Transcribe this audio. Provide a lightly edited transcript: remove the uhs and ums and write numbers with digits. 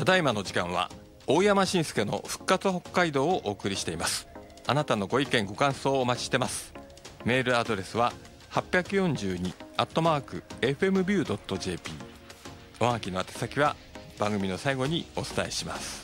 ただいまの時間は大山伸介の復活北海道をお送りしています。あなたのご意見ご感想をお待ちしてます。メールアドレスは842@fmview.jp。おはがきの宛先は番組の最後にお伝えします。